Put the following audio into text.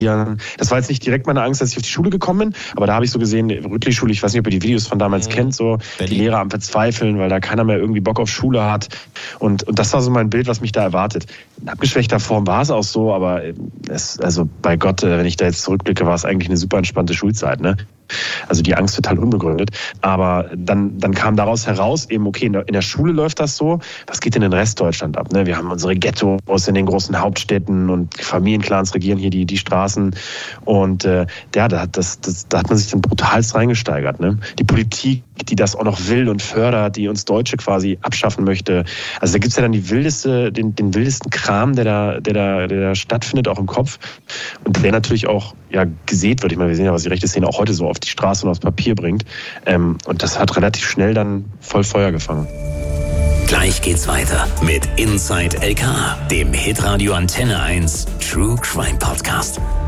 Das war jetzt nicht direkt meine Angst, als ich auf die Schule gekommen bin, aber da habe ich so gesehen, Rüttli-Schule, ich weiß nicht, ob ihr die Videos von damals kennt, so Berlin. Die Lehrer am Verzweifeln, weil da keiner mehr irgendwie Bock auf Schule hat. Und das war so mein Bild, was mich da erwartet. In abgeschwächter Form war es auch so, aber also bei Gott, wenn ich da jetzt zurückblicke, war es eigentlich eine super entspannte Schulzeit, ne? Also die Angst total unbegründet. Aber dann kam daraus heraus, eben okay, in der Schule läuft das so. Was geht denn in den Rest Deutschland ab? Ne? Wir haben unsere Ghettos in den großen Hauptstädten und Familienclans regieren hier die Straßen. Und da hat man sich dann brutalst reingesteigert. Ne? Die Politik, die das auch noch will und fördert, die uns Deutsche quasi abschaffen möchte. Also da gibt's ja dann den wildesten Kram, der da stattfindet, auch im Kopf. Und der natürlich auch gesät wird. Ich meine, wir sehen ja, was die rechte Szene auch heute so auf die Straße und aufs Papier bringt. Und das hat relativ schnell dann voll Feuer gefangen. Gleich geht's weiter mit Inside LK, dem Hitradio Antenne 1 True Crime Podcast.